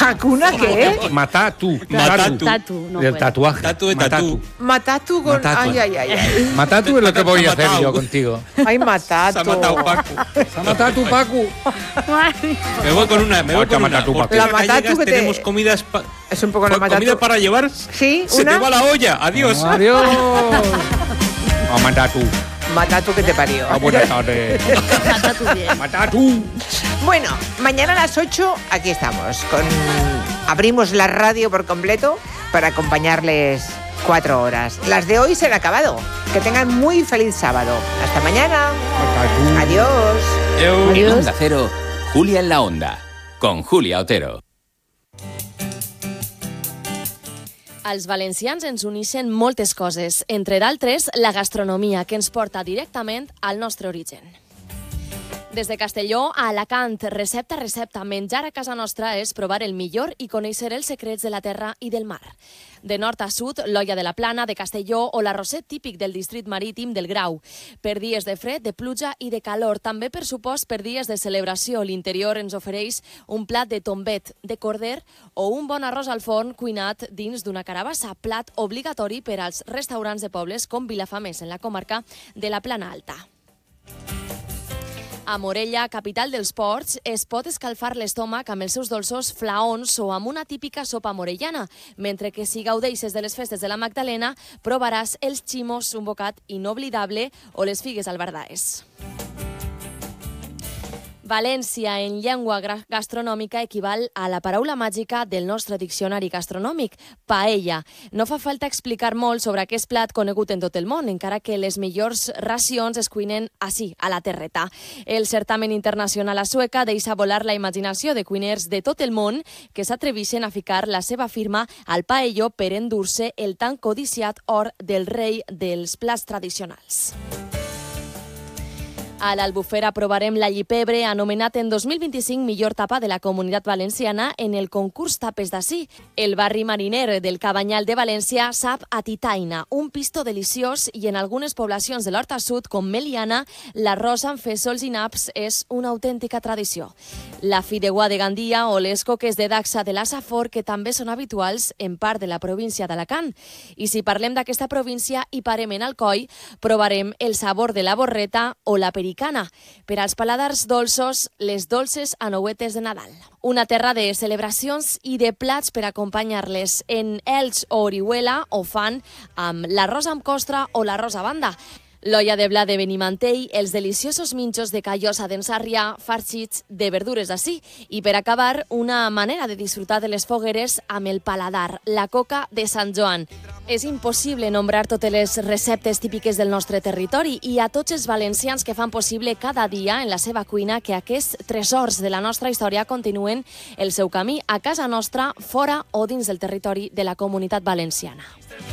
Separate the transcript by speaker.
Speaker 1: ¿Hakuna qué?
Speaker 2: Matatu.
Speaker 3: Del tatuaje.
Speaker 1: Matatu con... Ay.
Speaker 2: Matatu es lo que voy a hacer yo contigo.
Speaker 1: Ay, Matatu.
Speaker 4: Se ha matado Paco.
Speaker 2: Matatu, Pacu.
Speaker 4: Me voy con una.
Speaker 2: Matatu,
Speaker 4: Porque
Speaker 1: la
Speaker 4: en
Speaker 1: Matatu
Speaker 4: gallegas
Speaker 1: que
Speaker 4: tenemos comidas...
Speaker 1: Es un poco la Matatu.
Speaker 4: ¿Comida para llevar?
Speaker 1: Sí,
Speaker 4: Se te va la olla. Adiós.
Speaker 2: Adiós. Matatu.
Speaker 1: Matatu que te parió.
Speaker 2: Buenas tardes.
Speaker 3: Matatu bien.
Speaker 2: Matatu.
Speaker 1: Bueno, mañana a las 8 aquí estamos. Abrimos la radio por completo para acompañarles 4 horas. Las de hoy se han acabado. Que tengan muy feliz sábado. Hasta mañana. Adiós.
Speaker 5: En Onda Cero, Julia en la Onda, con Julia Otero.
Speaker 6: Als valencians ens uneixen moltes coses, entre d'altres la gastronomia, que ens porta directament al nostre origen. Des de Castelló a Alacant, recepta a recepta, menjar a casa nostra és provar el millor i conèixer els secrets de la terra i del mar. De nord a sud, l'olla de la Plana, de Castelló o l'arrosset típic del districte marítim del Grau. Per dies de fred, de pluja i de calor. També, per supost, per dies de celebració. L'interior ens ofereix un plat de tombet, de corder o un bon arròs al forn cuinat dins d'una carabassa, plat obligatori per als restaurants de pobles com Vilafamés, en la comarca de la Plana Alta. A Morella, capital dels ports, es pot escalfar l'estómac amb els seus dolços flaons o amb una típica sopa morellana, mentre que si gaudeixes de les festes de la Magdalena, provaràs els ximos, un bocat inoblidable, o les figues albardaes. València, en llengua gastronòmica, equival a la paraula màgica del nostre diccionari gastronòmic, paella. No fa falta explicar molt sobre aquest plat conegut en tot el món, encara que les millors racions es cuinen així, a la terreta. El certamen internacional a Sueca deixa volar la imaginació de cuiners de tot el món que s'atreveixen a ficar la seva firma al paello per endur-se el tan codiciat or del rei dels plats tradicionals. A l'Albufera provarem la llipebre, anomenat en 2025 millor tapa de la Comunitat Valenciana en el concurs Tapes d'ací. El barri mariner del Cabanyal de València sap a titaina, un pisto deliciós, i en algunes poblacions de l'Horta Sud, com Meliana, l'arròs amb fesols i naps és una autèntica tradició. La fideuà de Gandia o les coques de Dacsa de la Safor, que també són habituals en part de la província d'Alacant. I si parlem d'aquesta província i parem en Alcoi, provarem el sabor de la borreta o la pericana. Per als paladars dolços, les dolces anouetes de Nadal. Una terra de celebracions i de plats per acompanyar-les. En Elx o Orihuela ho fan amb l'arròs amb costra o l'arròs a banda. L'olla de blat de Benimantell, els deliciosos minxos de Callosa d'en Sarrià, farcits de verdures d'ací. I per acabar, una manera de disfrutar de les fogueres amb el paladar, la coca de Sant Joan. És impossible nombrar totes les receptes típiques del nostre territori i a tots els valencians que fan possible cada dia en la seva cuina que aquests tresors de la nostra història continuen el seu camí a casa nostra, fora o dins del territori de la Comunitat Valenciana.